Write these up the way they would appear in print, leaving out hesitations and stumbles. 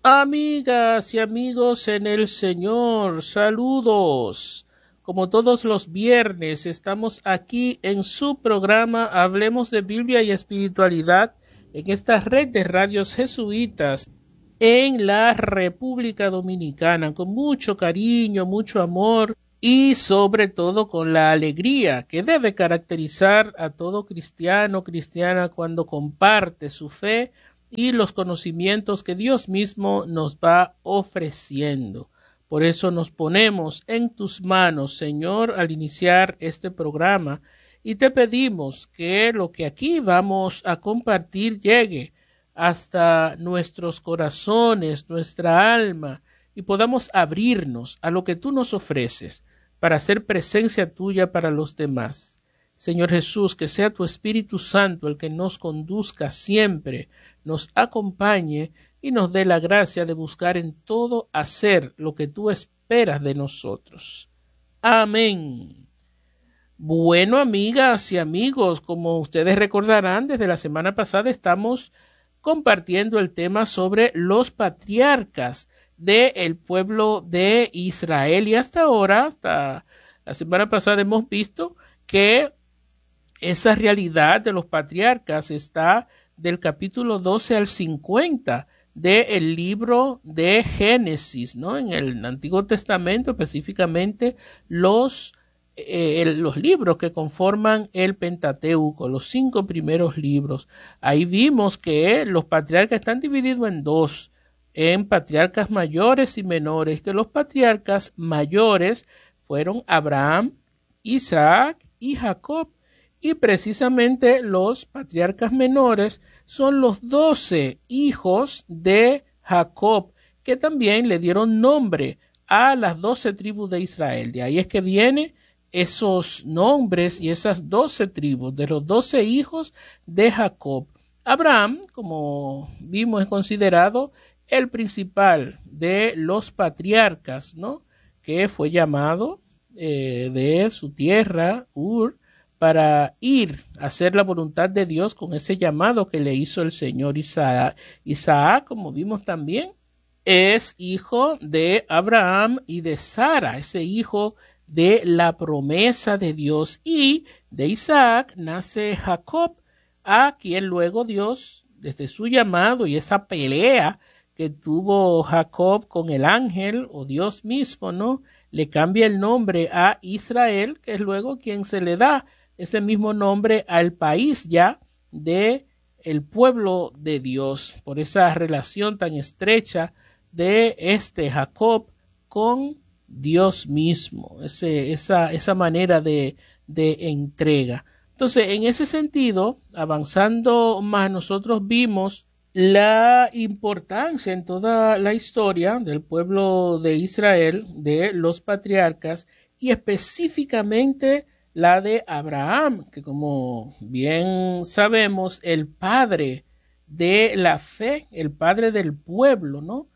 Amigas y amigos en el Señor, saludos. Como todos los viernes, estamos aquí en su programa Hablemos de Biblia y Espiritualidad en esta red de radios jesuitas en la República Dominicana, con mucho cariño, mucho amor y sobre todo con la alegría que debe caracterizar a todo cristiano, cristiana cuando comparte su fe y los conocimientos que Dios mismo nos va ofreciendo. Por eso nos ponemos en tus manos, Señor, al iniciar este programa y te pedimos que lo que aquí vamos a compartir llegue hasta nuestros corazones, nuestra alma, y podamos abrirnos a lo que tú nos ofreces para hacer presencia tuya para los demás. Señor Jesús, que sea tu Espíritu Santo el que nos conduzca siempre, nos acompañe y nos dé la gracia de buscar en todo hacer lo que tú esperas de nosotros. Amén. Bueno, amigas y amigos, como ustedes recordarán, desde la semana pasada estamos compartiendo el tema sobre los patriarcas del pueblo de Israel y hasta ahora, hasta la semana pasada hemos visto que esa realidad de los patriarcas está del capítulo 12 al 50 del libro de Génesis, ¿no? En el Antiguo Testamento, específicamente los libros que conforman el Pentateuco, los 5 primeros libros. Ahí vimos que los patriarcas están divididos en dos, en patriarcas mayores y menores, que los patriarcas mayores fueron Abraham, Isaac y Jacob. Y precisamente los patriarcas menores son los 12 hijos de Jacob, que también le dieron nombre a las 12 tribus de Israel. De ahí es que vienen esos nombres y esas 12 tribus de los 12 hijos de Jacob. Abraham, como vimos, es considerado el principal de los patriarcas, ¿no? Que fue llamado de su tierra, Ur, para ir a hacer la voluntad de Dios con ese llamado que le hizo el Señor Isaac. Isaac, como vimos también, es hijo de Abraham y de Sara, ese hijo de la promesa de Dios. Y de Isaac nace Jacob, a quien luego Dios, desde su llamado y esa pelea que tuvo Jacob con el ángel o Dios mismo, ¿no? Le cambia el nombre a Israel, que es luego quien se le da ese mismo nombre al país ya de el pueblo de Dios, por esa relación tan estrecha de Jacob con Dios mismo, esa manera de entrega. Entonces, en ese sentido, avanzando más, nosotros vimos la importancia en toda la historia del pueblo de Israel, de los patriarcas, y específicamente la de Abraham, que como bien sabemos, el padre de la fe, el padre del pueblo, ¿no?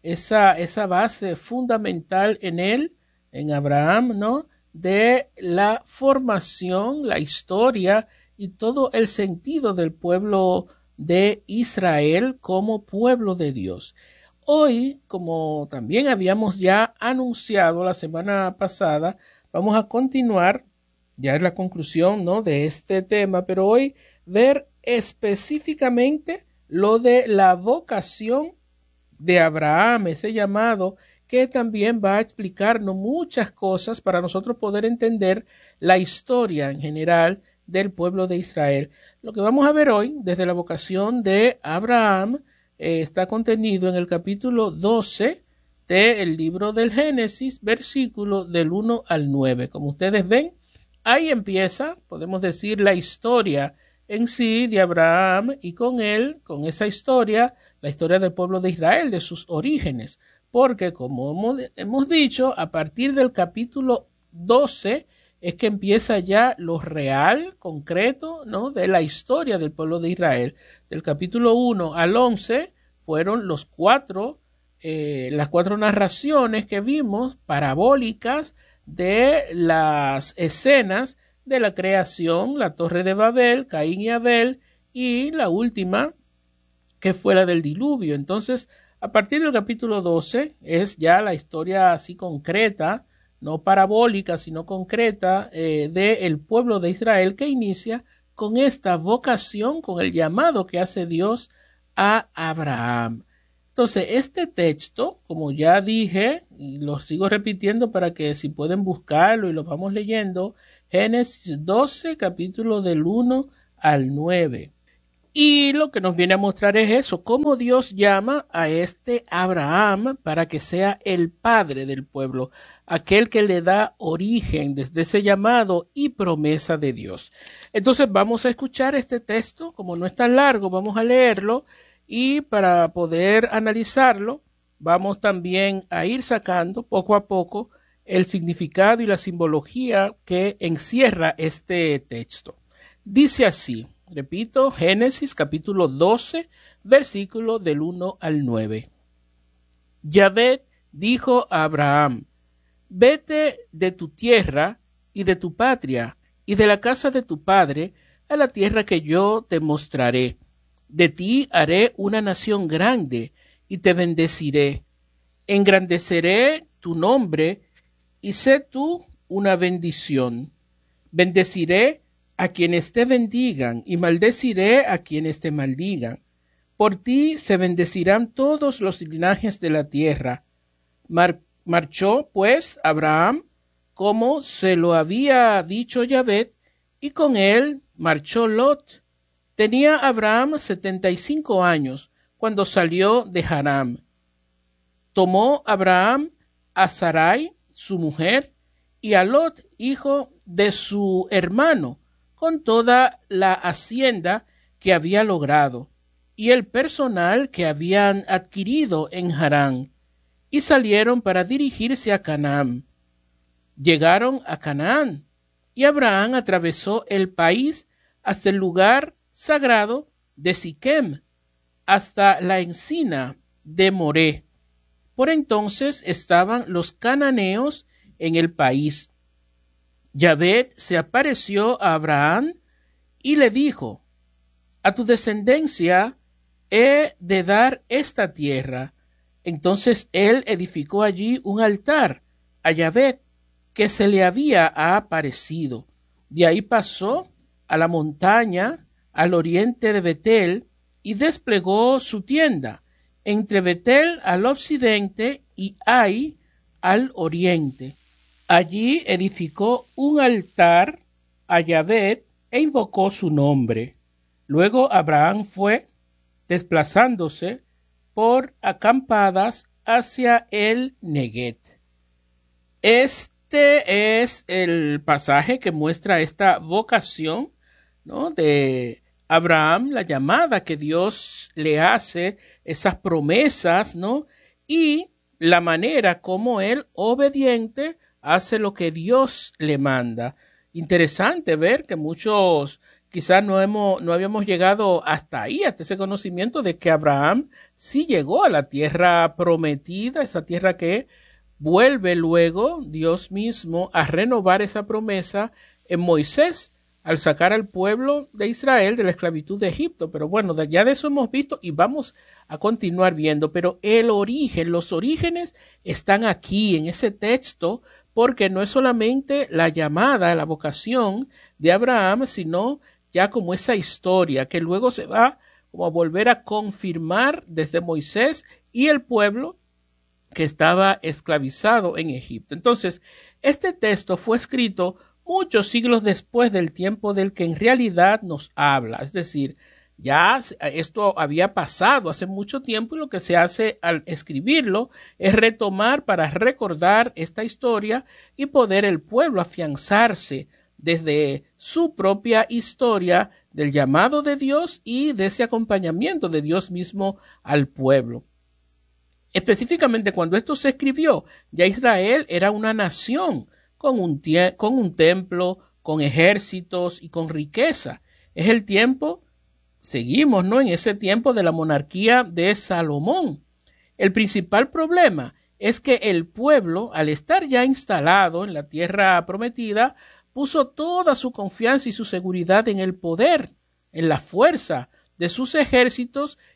Esa base fundamental en él, en Abraham, ¿no? De la formación, la historia y todo el sentido del pueblo de Israel como pueblo de Dios. Hoy, como también habíamos ya anunciado la semana pasada, vamos a continuar, ya es la conclusión, ¿no?, de este tema, pero hoy ver específicamente lo de la vocación de Abraham, ese llamado que también va a explicarnos muchas cosas para nosotros poder entender la historia en general del pueblo de Israel. Lo que vamos a ver hoy desde la vocación de Abraham está contenido en el capítulo 12 del libro del Génesis, versículo del 1 al 9. Como ustedes ven, ahí empieza, podemos decir, la historia en sí de Abraham y con él, con esa historia, la historia del pueblo de Israel, de sus orígenes. Porque, como hemos dicho, a partir del capítulo 12 es que empieza ya lo real, concreto, ¿no?, de la historia del pueblo de Israel. Del capítulo 1 al 11 fueron las cuatro narraciones que vimos, parabólicas, de las escenas de la creación, la Torre de Babel, Caín y Abel, y la última, que fue la del diluvio. Entonces, A partir del capítulo 12 es ya la historia así concreta, no parabólica, sino concreta, del pueblo de Israel, que inicia con esta vocación, con el llamado que hace Dios a Abraham. Entonces, este texto, como ya dije, y lo sigo repitiendo para que si pueden buscarlo y lo vamos leyendo, Génesis 12, capítulo del 1 al 9. Y lo que nos viene a mostrar es eso, cómo Dios llama a este Abraham para que sea el padre del pueblo, aquel que le da origen desde ese llamado y promesa de Dios. Entonces vamos a escuchar este texto, como no es tan largo, vamos a leerlo y para poder analizarlo, vamos también a ir sacando poco a poco el significado y la simbología que encierra este texto. Dice así. Repito, Génesis capítulo 12, versículo del 1 al 9. Yahvé dijo a Abraham, vete de tu tierra y de tu patria y de la casa de tu padre a la tierra que yo te mostraré. De ti haré una nación grande y te bendeciré. Engrandeceré tu nombre y sé tú una bendición. Bendeciré a quienes te bendigan y maldeciré a quienes te maldigan. Por ti se bendecirán todos los linajes de la tierra. Marchó pues Abraham como se lo había dicho Yahvé, y con él marchó Lot. Tenía Abraham 75 años cuando salió de Harán. Tomó Abraham a Sarai, su mujer, y a Lot, hijo de su hermano, con toda la hacienda que había logrado y el personal que habían adquirido en Harán, y salieron para dirigirse a Canaán. Llegaron a Canaán, y Abraham atravesó el país hasta el lugar sagrado de Siquem, hasta la encina de Moré. Por entonces estaban los cananeos en el país. Yahvé se apareció a Abraham y le dijo, a tu descendencia he de dar esta tierra. Entonces él edificó allí un altar a Yahvé que se le había aparecido. De ahí pasó a la montaña al oriente de Betel y desplegó su tienda entre Betel al occidente y Ai al oriente. Allí edificó un altar a Yahvé e invocó su nombre. Luego Abraham fue desplazándose por acampadas hacia el Neguet. Este es el pasaje que muestra esta vocación, ¿no?, de Abraham, la llamada que Dios le hace, esas promesas, ¿no?, y la manera como él, obediente, hace lo que Dios le manda. Interesante ver que muchos quizás no habíamos llegado hasta ahí, hasta ese conocimiento de que Abraham sí llegó a la tierra prometida, esa tierra que vuelve luego Dios mismo a renovar esa promesa en Moisés al sacar al pueblo de Israel de la esclavitud de Egipto. Pero bueno, ya de eso hemos visto y vamos a continuar viendo. Pero el origen, los orígenes están aquí en ese texto, porque no es solamente la llamada, la vocación de Abraham, sino ya como esa historia que luego se va como a volver a confirmar desde Moisés y el pueblo que estaba esclavizado en Egipto. Entonces, este texto fue escrito muchos siglos después del tiempo del que en realidad nos habla. Es decir, ya esto había pasado hace mucho tiempo y lo que se hace al escribirlo es retomar para recordar esta historia y poder el pueblo afianzarse desde su propia historia del llamado de Dios y de ese acompañamiento de Dios mismo al pueblo. Específicamente cuando esto se escribió, ya Israel era una nación con un templo, con ejércitos y con riqueza. Es el tiempo, seguimos, ¿no?, en ese tiempo de la monarquía de Salomón. El principal problema es que el pueblo, al estar ya instalado en la tierra prometida, puso toda su confianza y su seguridad en el poder, en la fuerza de sus ejércitos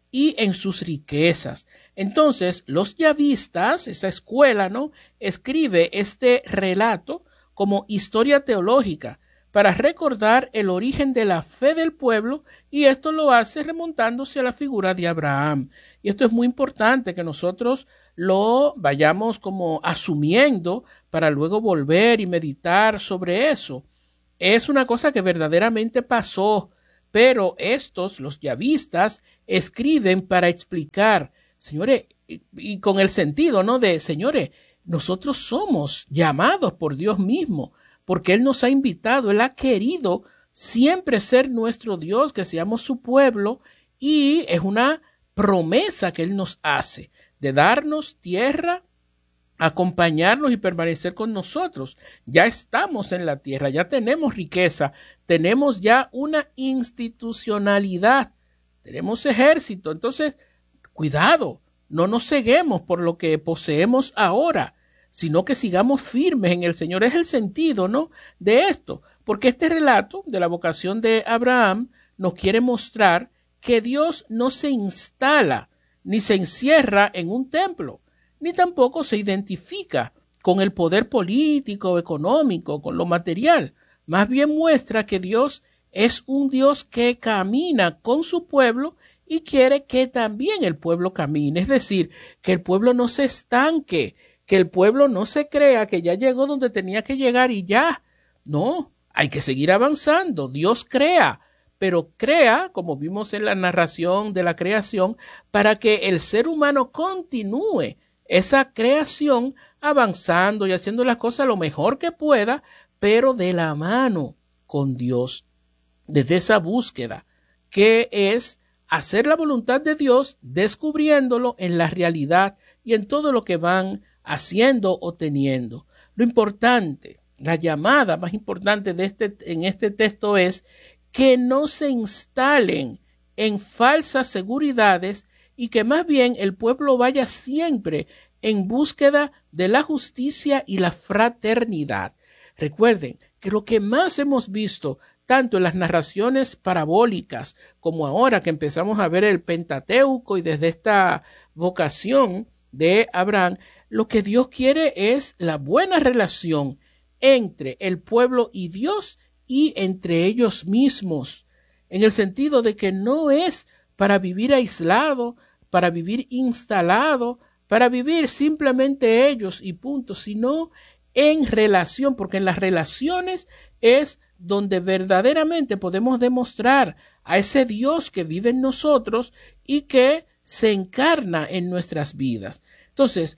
y en sus riquezas. Entonces, los yavistas, esa escuela, ¿no?, escribe este relato como historia teológica para recordar el origen de la fe del pueblo, y esto lo hace remontándose a la figura de Abraham. Y esto es muy importante que nosotros lo vayamos como asumiendo para luego volver y meditar sobre eso. Es una cosa que verdaderamente pasó, pero estos, los yavistas, escriben para explicar, señores, y con el sentido, ¿no?, de, señores, nosotros somos llamados por Dios mismo, porque Él nos ha invitado, Él ha querido siempre ser nuestro Dios, que seamos su pueblo, y es una promesa que Él nos hace de darnos tierra, acompañarnos y permanecer con nosotros. Ya estamos en la tierra, ya tenemos riqueza, tenemos ya una institucionalidad, tenemos ejército. Entonces, cuidado, no nos ceguemos por lo que poseemos ahora, sino que sigamos firmes en el Señor. Es el sentido, ¿no?, de esto, porque este relato de la vocación de Abraham nos quiere mostrar que Dios no se instala ni se encierra en un templo, ni tampoco se identifica con el poder político, económico, con lo material. Más bien muestra que Dios es un Dios que camina con su pueblo y quiere que también el pueblo camine. Es decir, que el pueblo no se estanque, que el pueblo no se crea que ya llegó donde tenía que llegar y ya. No, hay que seguir avanzando. Dios crea, pero crea, como vimos en la narración de la creación, para que el ser humano continúe esa creación avanzando y haciendo las cosas lo mejor que pueda, pero de la mano con Dios, desde esa búsqueda que es hacer la voluntad de Dios, descubriéndolo en la realidad y en todo lo que van haciendo o teniendo. Lo importante, la llamada más importante en este texto es que no se instalen en falsas seguridades y que más bien el pueblo vaya siempre en búsqueda de la justicia y la fraternidad. Recuerden que lo que más hemos visto, tanto en las narraciones parabólicas como ahora que empezamos a ver el Pentateuco y desde esta vocación de Abraham, lo que Dios quiere es la buena relación entre el pueblo y Dios y entre ellos mismos, en el sentido de que no es para vivir aislado, para vivir instalado, para vivir simplemente ellos y punto, sino en relación, porque en las relaciones es donde verdaderamente podemos demostrar a ese Dios que vive en nosotros y que se encarna en nuestras vidas. Entonces,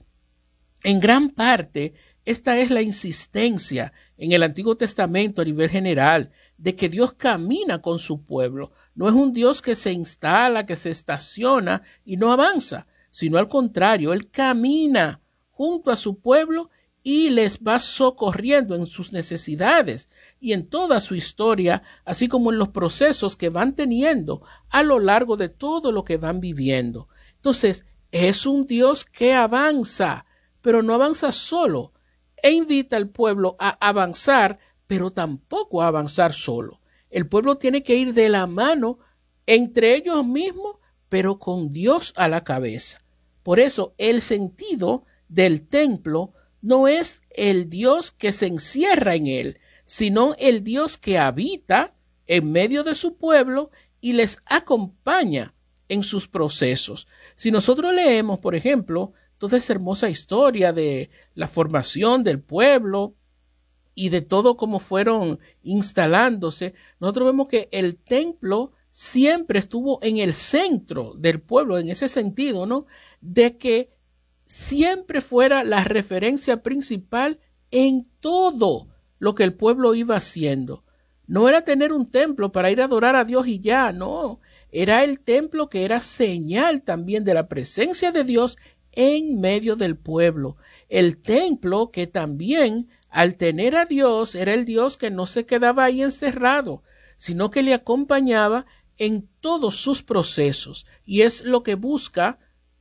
en gran parte, esta es la insistencia en el Antiguo Testamento a nivel general de que Dios camina con su pueblo. No es un Dios que se instala, que se estaciona y no avanza, sino al contrario, Él camina junto a su pueblo y les va socorriendo en sus necesidades y en toda su historia, así como en los procesos que van teniendo a lo largo de todo lo que van viviendo. Entonces, es un Dios que avanza, pero no avanza solo, e invita al pueblo a avanzar, pero tampoco a avanzar solo. El pueblo tiene que ir de la mano entre ellos mismos, pero con Dios a la cabeza. Por eso el sentido del templo no es el Dios que se encierra en él, sino el Dios que habita en medio de su pueblo y les acompaña en sus procesos. Si nosotros leemos, por ejemplo, toda esa hermosa historia de la formación del pueblo y de todo cómo fueron instalándose, nosotros vemos que el templo siempre estuvo en el centro del pueblo, en ese sentido, ¿no?, de que siempre fuera la referencia principal en todo lo que el pueblo iba haciendo. No era tener un templo para ir a adorar a Dios y ya, no. Era el templo que era señal también de la presencia de Dios en medio del pueblo. El templo que también, al tener a Dios, era el Dios que no se quedaba ahí encerrado, sino que le acompañaba en todos sus procesos. Y es lo que busca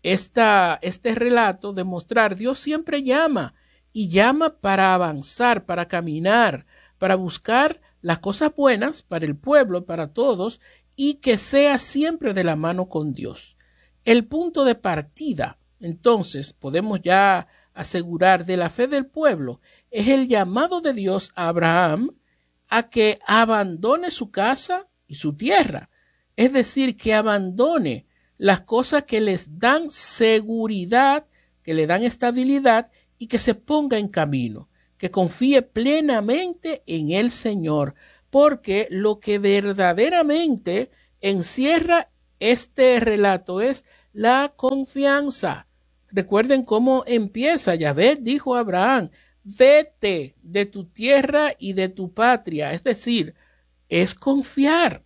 este relato, demostrar. Dios siempre llama, y llama para avanzar, para caminar, para buscar las cosas buenas para el pueblo, para todos, y que sea siempre de la mano con Dios. El punto de partida, entonces, podemos ya asegurar de la fe del pueblo, es el llamado de Dios a Abraham a que abandone su casa y su tierra. Es decir, que abandone las cosas que les dan seguridad, que le dan estabilidad y que se ponga en camino, que confíe plenamente en el Señor, porque lo que verdaderamente encierra este relato es la confianza. Recuerden cómo empieza. Yahvé dijo a Abraham, vete de tu tierra y de tu patria. Es decir, es confiar,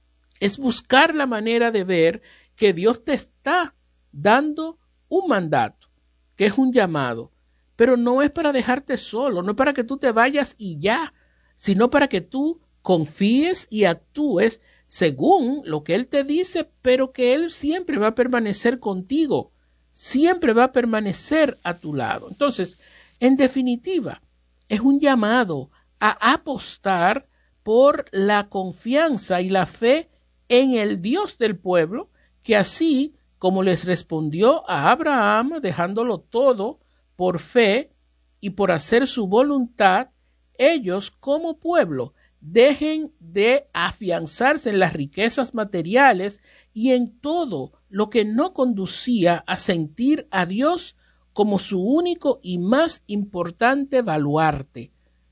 es buscar la manera de ver que Dios te está dando un mandato, que es un llamado, pero no es para dejarte solo, no es para que tú te vayas y ya, sino para que tú confíes y actúes según lo que Él te dice, pero que Él siempre va a permanecer contigo, siempre va a permanecer a tu lado. Entonces, en definitiva, es un llamado a apostar por la confianza y la fe en el Dios del pueblo, que así como les respondió a Abraham, dejándolo todo por fe y por hacer su voluntad, ellos como pueblo dejen de afianzarse en las riquezas materiales y en todo lo que no conducía a sentir a Dios como su único y más importante baluarte.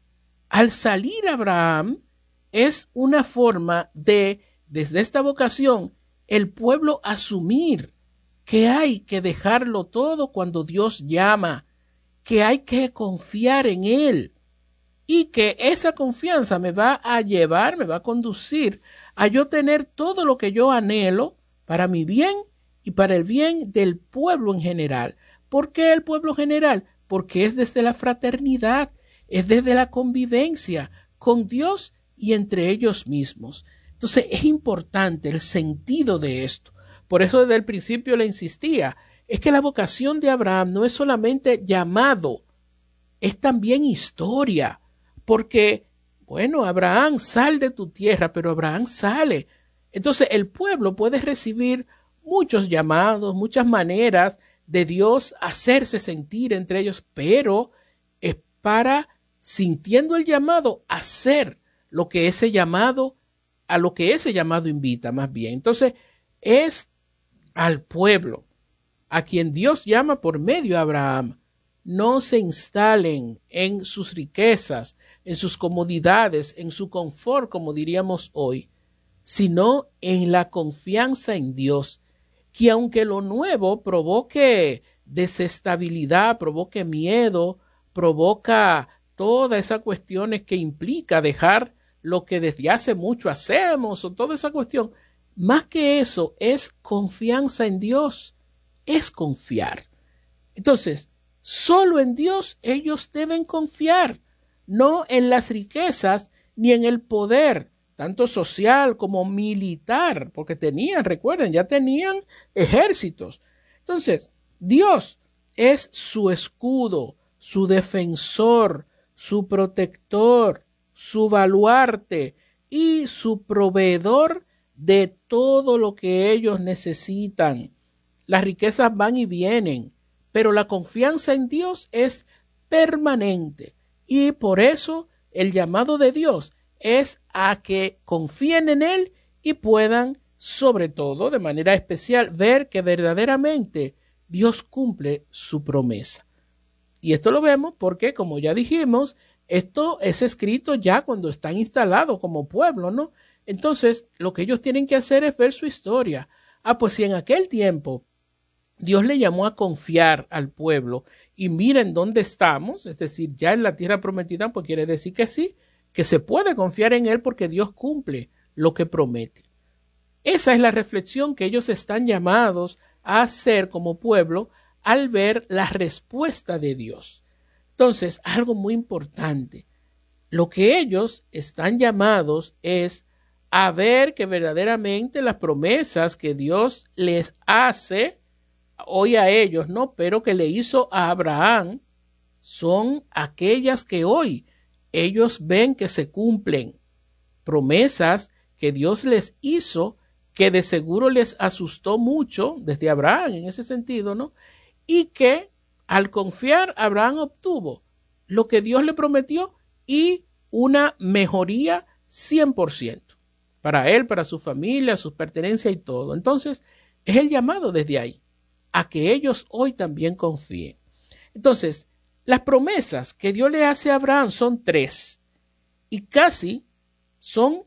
Al salir Abraham es una forma de, desde esta vocación, el pueblo asumir que hay que dejarlo todo cuando Dios llama, que hay que confiar en Él y que esa confianza me va a llevar, me va a conducir a yo tener todo lo que yo anhelo para mi bien y para el bien del pueblo en general. ¿Por qué el pueblo general? Porque es desde la fraternidad, es desde la convivencia con Dios y entre ellos mismos. Entonces es importante el sentido de esto. Por eso desde el principio le insistía, es que la vocación de Abraham no es solamente llamado, es también historia, porque, bueno, Abraham, sal de tu tierra, pero Abraham sale. Entonces el pueblo puede recibir muchos llamados, muchas maneras de Dios hacerse sentir entre ellos, pero es para, sintiendo el llamado, hacer lo que ese llamado, a lo que ese llamado invita más bien. Entonces es al pueblo a quien Dios llama por medio de Abraham. No se instalen en sus riquezas, en sus comodidades, en su confort, como diríamos hoy, sino en la confianza en Dios, que aunque lo nuevo provoque desestabilidad, provoque miedo, provoca todas esas cuestiones que implica dejar lo que desde hace mucho hacemos, o toda esa cuestión, más que eso es confianza en Dios, es confiar. Entonces, solo en Dios ellos deben confiar, no en las riquezas ni en el poder, tanto social como militar, porque tenían, recuerden, ya tenían ejércitos. Entonces, Dios es su escudo, su defensor, su protector, su baluarte y su proveedor de todo lo que ellos necesitan. Las riquezas van y vienen, pero la confianza en Dios es permanente y por eso el llamado de Dios es a que confíen en Él y puedan, sobre todo, de manera especial, ver que verdaderamente Dios cumple su promesa. Y esto lo vemos porque, como ya dijimos, esto es escrito ya cuando están instalados como pueblo, ¿no? Entonces, lo que ellos tienen que hacer es ver su historia. Ah, pues si en aquel tiempo Dios le llamó a confiar al pueblo y miren dónde estamos, es decir, ya en la tierra prometida, pues quiere decir que sí, que se puede confiar en Él porque Dios cumple lo que promete. Esa es la reflexión que ellos están llamados a hacer como pueblo al ver la respuesta de Dios. Entonces, algo muy importante, lo que ellos están llamados es a ver que verdaderamente las promesas que Dios les hace hoy a ellos, ¿no? Pero que le hizo a Abraham, son aquellas que hoy ellos ven que se cumplen. Promesas que Dios les hizo que de seguro les asustó mucho desde Abraham en ese sentido, ¿no? Y que al confiar Abraham obtuvo lo que Dios le prometió y una mejoría 100% para él, para su familia, sus pertenencias y todo. Entonces, es el llamado desde ahí a que ellos hoy también confíen. Entonces, las promesas que Dios le hace a Abraham son 3 y casi son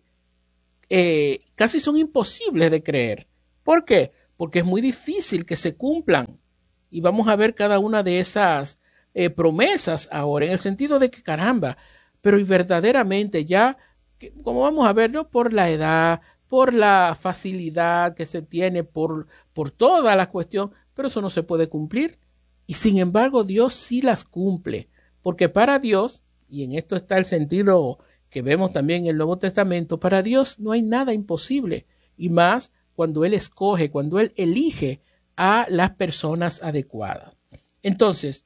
imposibles de creer. ¿Por qué? Porque es muy difícil que se cumplan. Y vamos a ver cada una de esas promesas ahora, en el sentido de que caramba, pero y verdaderamente ya, como vamos a ver, ¿no? Por la edad, por la facilidad que se tiene, por toda la cuestión, pero eso no se puede cumplir. Y sin embargo, Dios sí las cumple, porque para Dios, y en esto está el sentido que vemos también en el Nuevo Testamento, para Dios no hay nada imposible, y más cuando Él escoge, cuando Él elige a las personas adecuadas. Entonces,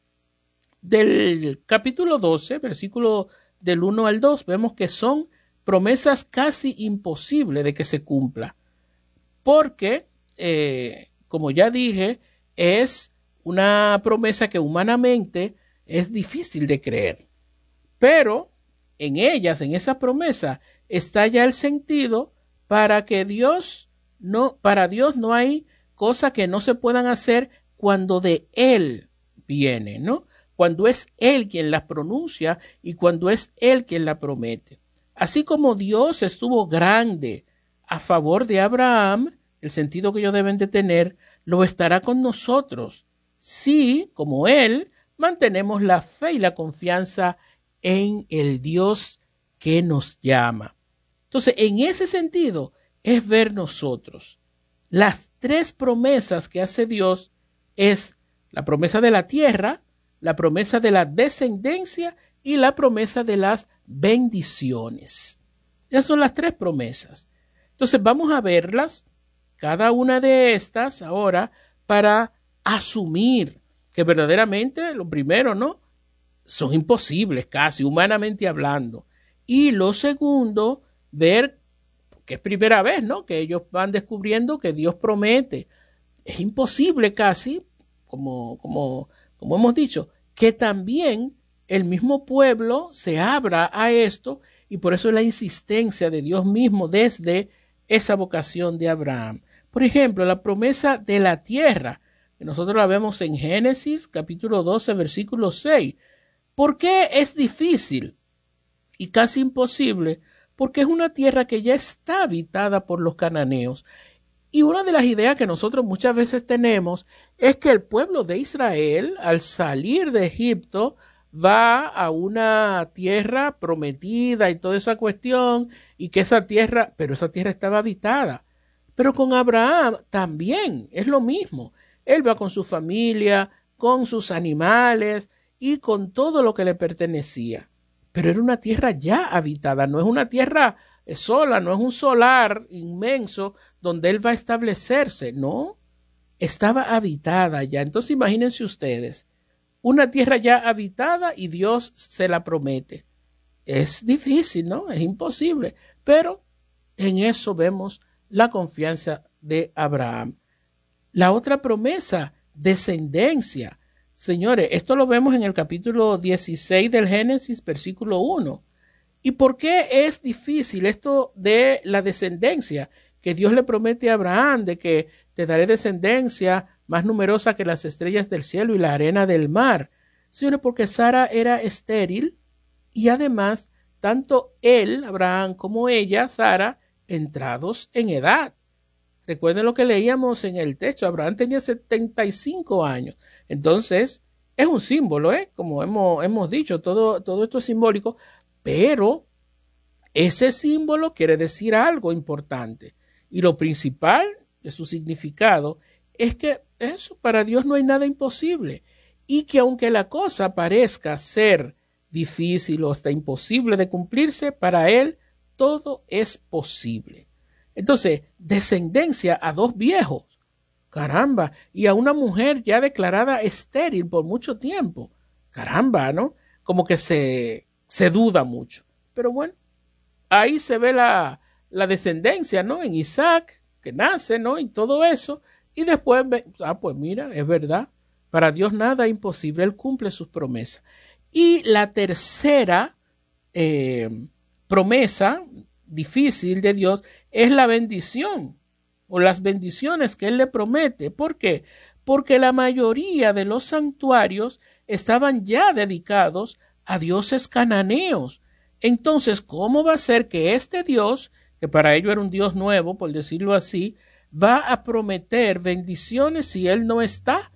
del capítulo 12, versículo del 1 al 2, vemos que son promesas casi imposibles de que se cumpla, porque, como ya dije, es una promesa que humanamente es difícil de creer, pero en ellas, en esa promesa, está ya el sentido para Dios no hay cosa que no se puedan hacer cuando de Él viene, ¿no? Cuando es Él quien las pronuncia y cuando es Él quien la promete. Así como Dios estuvo grande a favor de Abraham, el sentido que ellos deben de tener, lo estará con nosotros. Si, como Él, mantenemos la fe y la confianza en el Dios que nos llama. Entonces, en ese sentido, es ver nosotros. Las 3 promesas que hace Dios es la promesa de la tierra, la promesa de la descendencia y la promesa de las bendiciones. Esas son las 3 promesas. Entonces, vamos a verlas, cada una de estas ahora, para asumir que verdaderamente, lo primero, ¿no? Son imposibles casi, humanamente hablando. Y lo segundo, ver, que es primera vez, ¿no? Que ellos van descubriendo que Dios promete. Es imposible casi, como hemos dicho, que también el mismo pueblo se abra a esto y por eso es la insistencia de Dios mismo desde esa vocación de Abraham. Por ejemplo, la promesa de la tierra, que nosotros la vemos en Génesis capítulo 12, versículo 6. ¿Por qué es difícil y casi imposible? Porque es una tierra que ya está habitada por los cananeos. Y una de las ideas que nosotros muchas veces tenemos es que el pueblo de Israel, al salir de Egipto, va a una tierra prometida y toda esa cuestión, y que esa tierra estaba habitada. Pero con Abraham también es lo mismo. Él va con su familia, con sus animales y con todo lo que le pertenecía. Pero era una tierra ya habitada, no es una tierra sola, no es un solar inmenso donde él va a establecerse, no, estaba habitada ya. Entonces imagínense ustedes, una tierra ya habitada y Dios se la promete. Es difícil, ¿no? Es imposible, pero en eso vemos la confianza de Abraham. La otra promesa, descendencia. Señores, esto lo vemos en el capítulo 16 del Génesis, versículo 1. ¿Y por qué es difícil esto de la descendencia? Que Dios le promete a Abraham de que te daré descendencia más numerosa que las estrellas del cielo y la arena del mar. Señores, porque Sara era estéril y además tanto él, Abraham, como ella, Sara, entrados en edad. Recuerden lo que leíamos en el texto. Abraham tenía 75 años. Entonces, es un símbolo, como hemos dicho, todo esto es simbólico, pero ese símbolo quiere decir algo importante. Y lo principal de su significado es que eso para Dios no hay nada imposible. Y que aunque la cosa parezca ser difícil o hasta imposible de cumplirse, para Él todo es posible. Entonces, descendencia a 2 viejos, caramba, y a una mujer ya declarada estéril por mucho tiempo, caramba, ¿no? Como que se duda mucho. Pero bueno, ahí se ve la descendencia, ¿no? En Isaac, que nace, ¿no? Y todo eso. Y después, pues mira, es verdad. Para Dios nada es imposible. Él cumple sus promesas. Y la tercera promesa difícil de Dios es la bendición o las bendiciones que Él le promete. ¿Por qué? Porque la mayoría de los santuarios estaban ya dedicados a dioses cananeos. Entonces, ¿cómo va a ser que este Dios, que para ello era un Dios nuevo, por decirlo así, va a prometer bendiciones si Él no está